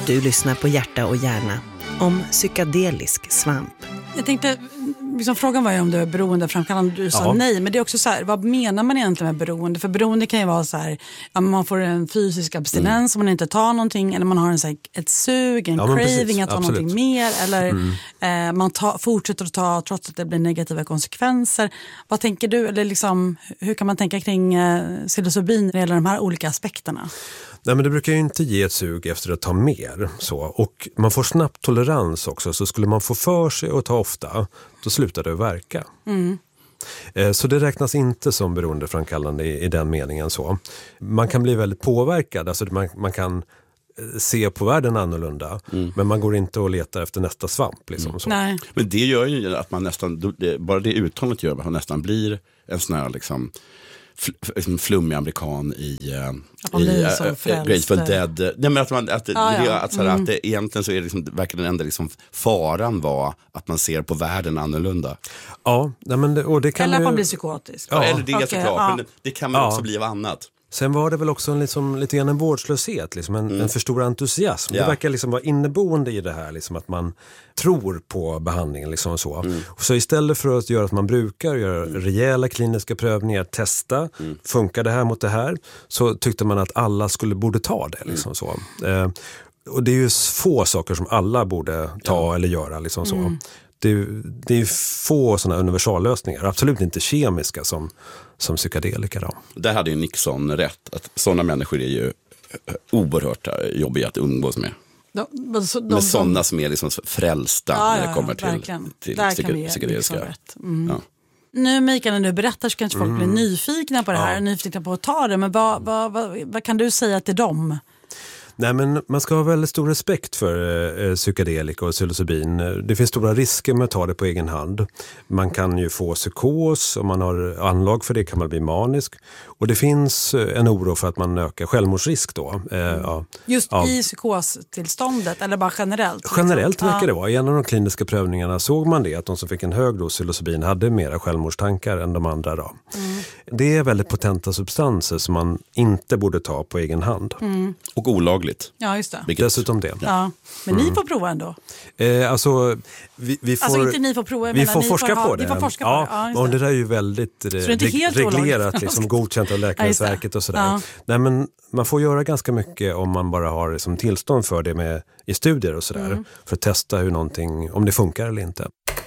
Du lyssnar på Hjärta och hjärna om psykedelisk svamp. Jag tänkte, liksom, frågan var ju om du är beroendeframkallande. Du sa nej, men det är också så här, vad menar man egentligen med beroende? För beroende kan ju vara så här, ja, man får en fysisk abstinens om man inte tar någonting, eller man har en, så här, ett sug, en craving att ta någonting mer, eller man fortsätter att ta trots att det blir negativa konsekvenser. Vad tänker du, eller liksom, hur kan man tänka kring psilocybin när det gäller de här olika aspekterna? Nej, men det brukar ju inte ge ett sug efter att ta mer. Så. Och man får snabbt tolerans också. Så skulle man få för sig och ta ofta, då slutar det att verka. Så det räknas inte som beroendeframkallande i den meningen. Så. Man kan bli väldigt påverkad. Alltså man kan se på världen annorlunda. Men man går inte och letar efter nästa svamp. Liksom, så. Nej. Men det gör ju att man nästan, bara det uttalet gör att man nästan blir en sån här liksom flummig amerikan i Grateful Dead. Nej, men att det egentligen så är det liksom, verkar den enda liksom faran var att man ser på världen annorlunda. Ja, men och det kan eller att man ju blir psykotisk. Ja, eller det är såklart, men det kan man också bli av annat. Sen var det väl också lite grann en vårdslöshet, liksom en för stor entusiasm. Det verkar liksom vara inneboende i det här, liksom att man tror på behandlingen. Liksom så. Och så istället för att göra att man brukar göra rejäla kliniska prövningar, testa, funkar det här mot det här, så tyckte man att alla borde ta det. Liksom så. Och det är ju få saker som alla borde ta eller göra. Liksom så. Det är få sådana universallösningar, absolut inte kemiska som psykedelika då. Där hade ju Nixon rätt, att sådana människor är ju oerhört jobbiga att umgås med. Med sådana som är liksom frälsta när det kommer till psykedeliska. Nu Mikael, när du berättar så kanske folk blir nyfikna på det här, nyfikna på att ta det, men vad kan du säga till dem? Nej, men man ska ha väldigt stor respekt för psykedelika och psilocybin. Det finns stora risker med att ta det på egen hand. Man kan ju få psykos, om man har anlag för det kan man bli manisk. Och det finns en oro för att man ökar självmordsrisk då. Just i psykostillståndet eller bara generellt? Generellt verkar det vara. I en av de kliniska prövningarna såg man det, att de som fick en hög dos psilocybin hade mera självmordstankar än de andra då. Det är väldigt potenta substanser som man inte borde ta på egen hand. Och olagligt. Ja, just det. Dessutom det. Ja, men ni får prova ändå. Alltså, vi får, alltså inte ni får prova, vi får forska på det. Vi får forska på det. Och det där är ju väldigt reglerat, liksom, godkänt av Läkemedelsverket och sådär. Ja. Nej, men man får göra ganska mycket om man bara har liksom tillstånd för det i studier och sådär. För att testa hur någonting, om det funkar eller inte.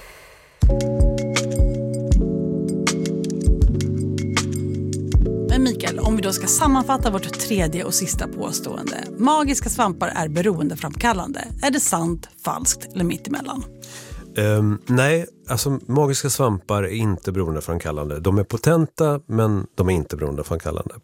Mikael, om vi då ska sammanfatta vårt tredje och sista påstående. Magiska svampar är beroendeframkallande. Är det sant, falskt eller mittemellan? Nej, alltså magiska svampar är inte beroendeframkallande. De är potenta, men de är inte beroendeframkallande.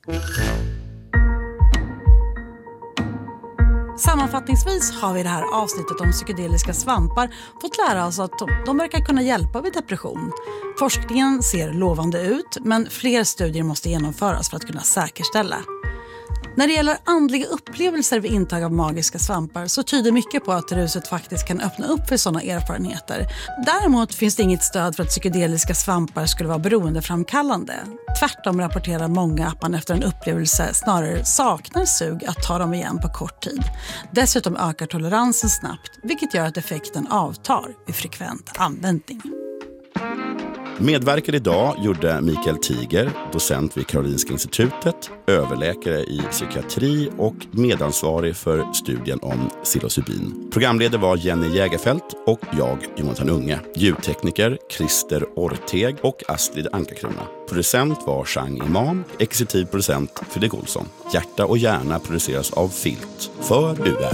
Sammanfattningsvis har vi i det här avsnittet om psykedeliska svampar fått lära oss att de verkar kunna hjälpa vid depression. Forskningen ser lovande ut, men fler studier måste genomföras för att kunna säkerställa. När det gäller andliga upplevelser vid intag av magiska svampar så tyder mycket på att ruset faktiskt kan öppna upp för sådana erfarenheter. Däremot finns det inget stöd för att psykedeliska svampar skulle vara beroendeframkallande. Tvärtom rapporterar många att man efter en upplevelse snarare saknar sug att ta dem igen på kort tid. Dessutom ökar toleransen snabbt, vilket gör att effekten avtar vid frekvent användning. Medverkade idag gjorde Mikael Tiger, docent vid Karolinska institutet, överläkare i psykiatri och medansvarig för studien om psilocybin. Programledare var Jenny Jägerfelt och jag, Jonathan Unge. Ljudtekniker Christer Orteg och Astrid Ankarkrona. Producent var Chang Imam, exekutiv producent Fredrik Olsson. Hjärta och hjärna produceras av Filt för UR.